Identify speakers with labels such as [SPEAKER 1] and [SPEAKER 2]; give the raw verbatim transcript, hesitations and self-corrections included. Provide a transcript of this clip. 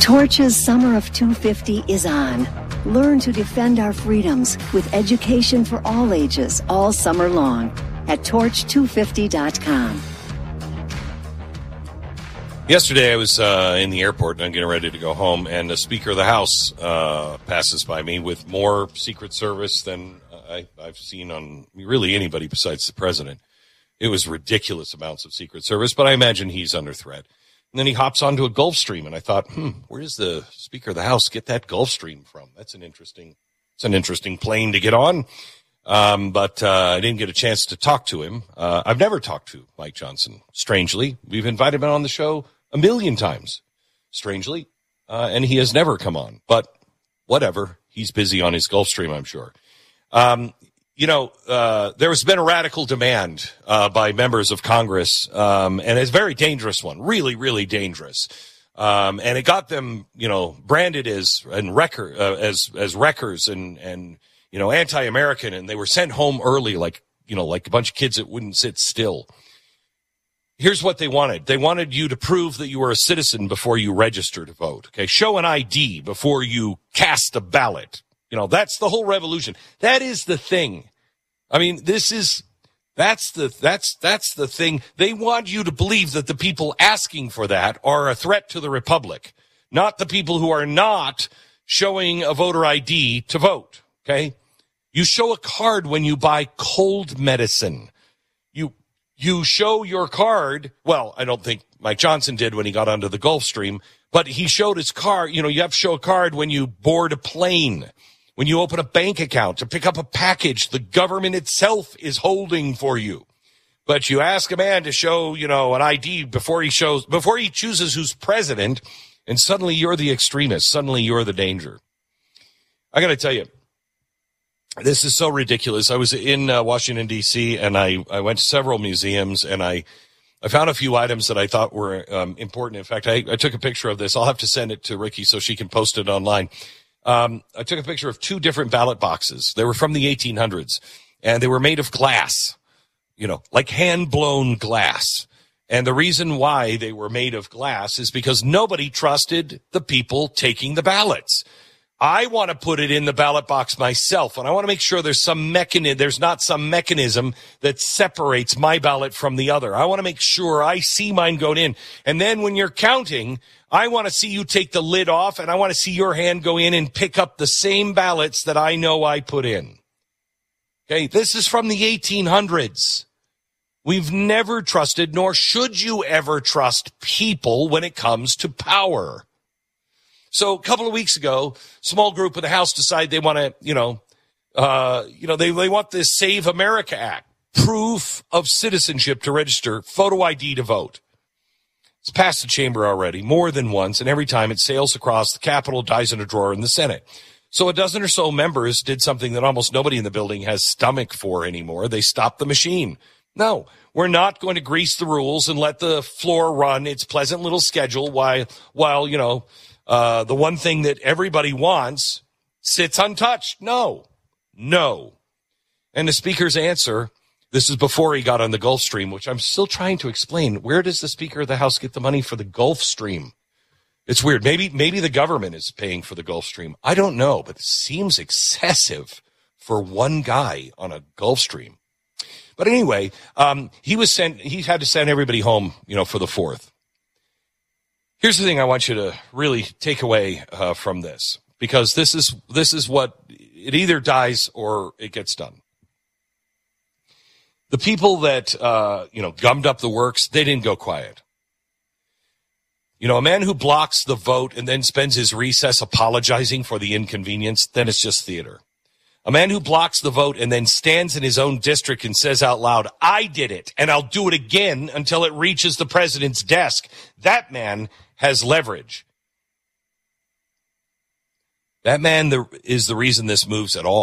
[SPEAKER 1] Torch's Summer of two fifty is on. Learn to defend our freedoms with education for all ages all summer long at torch two fifty dot com.
[SPEAKER 2] Yesterday I was uh, in the airport and I'm getting ready to go home, and the Speaker of the House uh, passes by me with more Secret Service than I, I've seen on really anybody besides the President. It was ridiculous amounts of Secret Service, but I imagine he's under threat. And then he hops onto a Gulfstream, and I thought, hmm, where does the Speaker of the House get that Gulfstream from? That's an interesting, it's an interesting plane to get on. Um, but uh, I didn't get a chance to talk to him. Uh, I've never talked to Mike Johnson, strangely. We've invited him on the show a million times, strangely, uh, and he has never come on. But whatever, he's busy on his Gulfstream, I'm sure. Um, you know, uh, there has been a radical demand uh, by members of Congress, um, and it's a very dangerous one, really, really dangerous. Um, and it got them, you know, branded as and wrecker, uh, as as wreckers and and you know, anti-American, and they were sent home early, like you know, like a bunch of kids that wouldn't sit still. Here's what they wanted. They wanted you to prove that you were a citizen before you register to vote. Okay, show an I D before you cast a ballot. You know, that's the whole revolution. That is the thing. I mean, this is, that's the, that's, that's the thing. They want you to believe that the people asking for that are a threat to the republic, not the people who are not showing a voter I D to vote. Okay. You show a card when you buy cold medicine. You, you show your card. Well, I don't think Mike Johnson did when he got onto the Gulfstream, but he showed his card. You know, you have to show a card when you board a plane. When you open a bank account to pick up a package the government itself is holding for you. But you ask a man to show, you know, an I D before he shows, before he chooses who's president, and suddenly you're the extremist. Suddenly you're the danger. I got to tell you, this is so ridiculous. I was in uh, Washington, D C, and I, I went to several museums, and I, I found a few items that I thought were um, important. In fact, I, I took a picture of this. I'll have to send it to Ricky so she can post it online. Um, I took a picture of two different ballot boxes. They were from the eighteen hundreds, and they were made of glass, you know, like hand-blown glass. And the reason why they were made of glass is because nobody trusted the people taking the ballots. I want to put it in the ballot box myself, and I want to make sure there's some mechanism, there's not some mechanism that separates my ballot from the other. I want to make sure I see mine going in. And then when you're counting, I want to see you take the lid off, and I want to see your hand go in and pick up the same ballots that I know I put in. Okay, this is from the eighteen hundreds. We've never trusted, nor should you ever trust people when it comes to power. So a couple of weeks ago, small group of the House decided they want to, you know, uh, you know, they, they want this Save America Act, proof of citizenship to register, photo I D to vote. It's passed the chamber already more than once, and every time it sails across the Capitol, dies in a drawer in the Senate. So a dozen or so members did something that almost nobody in the building has stomach for anymore. They stopped the machine. No, we're not going to grease the rules and let the floor run its pleasant little schedule while, while you know, uh, the one thing that everybody wants sits untouched. No, no. And the Speaker's answer, this is before he got on the Gulfstream, which I'm still trying to explain. Where does the Speaker of the House get the money for the Gulfstream? It's weird. Maybe maybe the government is paying for the Gulfstream. I don't know, but it seems excessive for one guy on a Gulfstream. But anyway, um, he was sent. He had to send everybody home, you know, for the fourth. Here's the thing I want you to really take away uh, from this, because this is this is what it either dies or it gets done. The people that uh, you know gummed up the works, they didn't go quiet. You know, a man who blocks the vote and then spends his recess apologizing for the inconvenience, then it's just theater. A man who blocks the vote and then stands in his own district and says out loud, I did it, and I'll do it again until it reaches the president's desk, that man has leverage. That man is the reason this moves at all.